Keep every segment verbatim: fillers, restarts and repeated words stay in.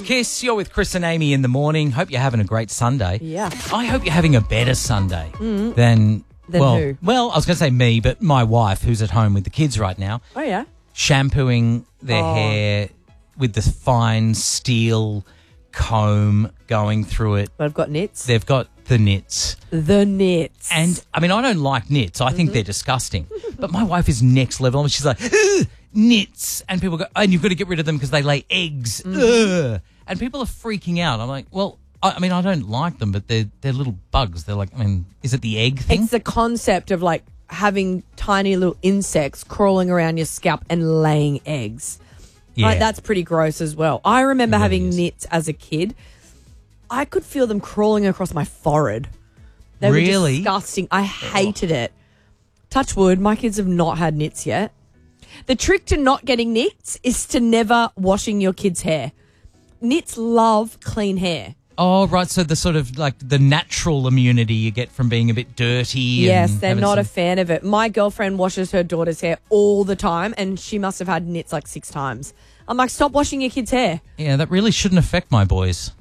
is Kiss. You're with Chris and Amy in the morning. Hope you're having a great Sunday. Yeah. I hope you're having a better Sunday Mm. than, Than well, who? well, I was going to say me, but my wife, who's at home with the kids right now, Oh, yeah. shampooing their Oh. hair with the fine steel comb going through it. But I've got knits. They've got the knits. The knits. And, I mean, I don't like knits. I think Mm-hmm. they're disgusting. But my wife is next level. She's like, ugh, knits. And people go, and you've got to get rid of them because they lay eggs. Mm-hmm. Ugh. And people are freaking out. I'm like, well, I, I mean, I don't like them, but they're, they're little bugs. They're like, I mean, is it the egg thing? It's the concept of like having tiny little insects crawling around your scalp and laying eggs. Yeah. Right, that's pretty gross as well. I remember It really having is. knits as a kid. I could feel them crawling across my forehead. They Really? were disgusting. I hated it. Touch wood, my kids have not had knits yet. The trick to not getting knits is to never washing your kids' hair. Knits love clean hair. Oh, right. So the sort of like the natural immunity you get from being a bit dirty. Yes, and they're having not a some- fan of it. My girlfriend washes her daughter's hair all the time, and she must have had knits like six times. I'm like, stop washing your kids' hair. Yeah, that really shouldn't affect my boys.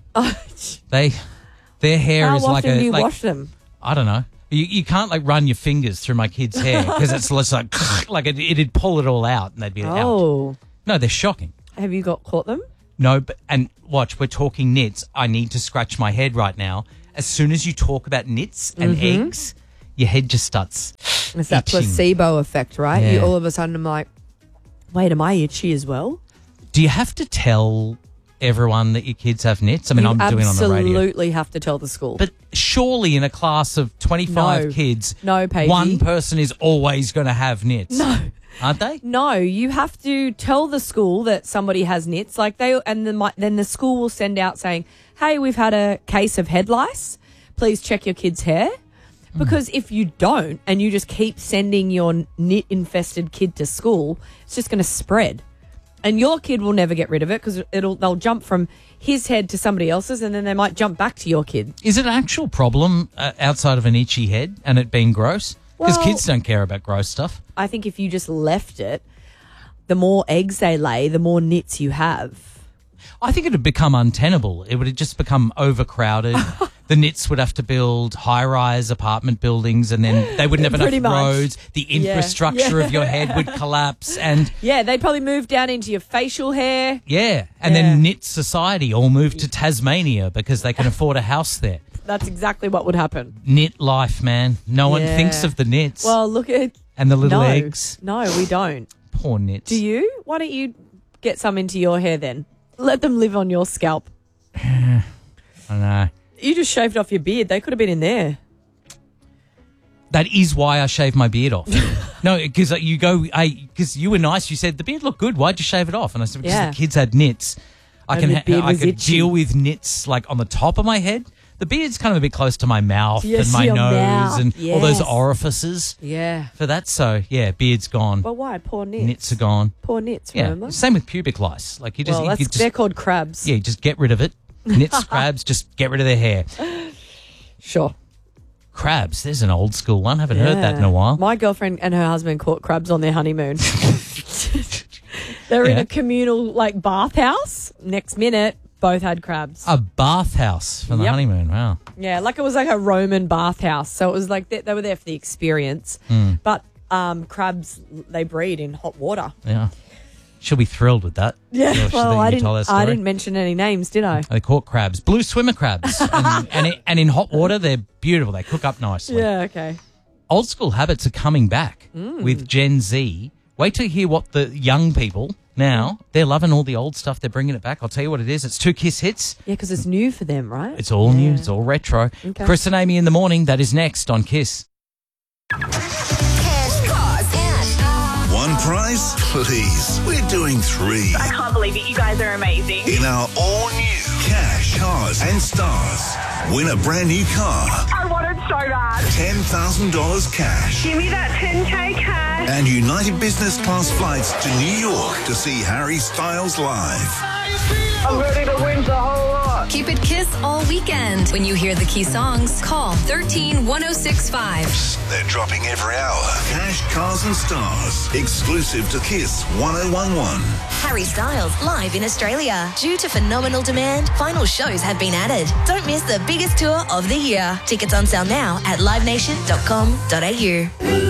They, their hair How is often like a. do you like, wash them? I don't know. You, you can't like run your fingers through my kids' hair because it's just like like it, it'd pull it all out and they'd be out. Oh, No, they're shocking. have you got caught them? No, but and watch, we're talking knits. I need to scratch my head right now. As soon as you talk about knits and Mm-hmm. eggs, your head just starts. It's that itching. placebo effect, right? You Yeah. all of a sudden, I'm like, wait, am I itchy as well? Do you have to tell everyone that your kids have knits? I mean, you I'm doing it on the radio. absolutely have to tell the school. But surely in a class of twenty-five No. kids, No, Paigey. one person is always going to have knits. No. Aren't they? No, you have to tell the school that somebody has knits. Like they, and then, my, then the school will send out saying, "Hey, we've had a case of head lice. Please check your kid's hair." Because if you don't, and you just keep sending your knit infested kid to school, it's just going to spread, and your kid will never get rid of it because it'll they'll jump from his head to somebody else's, and then they might jump back to your kid. Is it an actual problem uh, outside of an itchy head and it being gross? Because Well- kids don't care about gross stuff. I think if you just left it, the more eggs they lay, the more knits you have. I think it would become untenable. It would just become overcrowded. The knits would have to build high-rise apartment buildings, and then they wouldn't have Pretty enough much. roads. The Yeah. infrastructure Yeah. of your head would collapse, and Yeah, they'd probably move down into your facial hair. yeah, and Yeah. then Knit Society all move to Tasmania because they can afford a house there. That's exactly what would happen. Knit life, man. No one Yeah. thinks of the knits Well, look at and the little no, eggs. No, we don't. Poor knits. Do you? Why don't you get some into your hair then? Let them live on your scalp. I know. You just shaved off your beard. They could have been in there. That is why I shaved my beard off. No, because you go, because you were nice. You said the beard looked good. Why'd you shave it off? And I said because Yeah. the kids had knits. I And can the ha- beard I was could itchy. deal with knits like on the top of my head. The beard's kind of a bit close to my mouth Yes, and my your nose mouth. and all those Yes. orifices Yeah. for that. So yeah, beard's gone. But why? Poor knits. Knits are gone. Poor knits, Yeah, remember? same with pubic lice. Like you just, Well, you that's, could they're just called crabs. yeah, just get rid of it. Knits, crabs, just get rid of their hair. Sure. Crabs, there's an old school one. Haven't heard that in a while. My girlfriend and her husband caught crabs on their honeymoon. They were in Yeah. a communal like bathhouse. Next minute, both had crabs. A bathhouse for the Yep. honeymoon. Wow. Yeah, like it was like a Roman bathhouse. So it was like they, they were there for the experience. Hmm. But um, crabs, they breed in hot water. Yeah. She'll be thrilled with that. Yeah, Well, she- well, you I told didn't. that I story. didn't mention any names, did I? They caught crabs, blue swimmer crabs, and and, it, and in hot water they're beautiful. They cook up nicely. Yeah. Okay. Old school habits are coming back Mm. with Gen Z. Wait till you hear what the young people now they're loving all the old stuff. They're bringing it back. I'll tell you what it is. It's two Kiss hits. Yeah, because it's new for them, right? It's all new. Yeah. It's all retro. Okay. Chris and Amy in the morning. That is next on Kiss. Cash, cars, and One prize? Please. We're doing three. I can't believe it. You guys are amazing. In our all-new Cash, Cars and Stars. Win a brand new car. I want it so bad. ten thousand dollars cash. Give me that ten K cash. And United Business Class flights to New York to see Harry Styles live. I'm ready to win the whole lot. Keep it Kiss all weekend. When you hear the key songs, call thirteen one oh six five. They're dropping every hour. Cash, Cars and Stars. Exclusive to Kiss one oh one one. Harry Styles live in Australia. Due to phenomenal demand, final shows have been added. Don't miss the biggest tour of the year. Tickets on sale now at live nation dot com dot a u.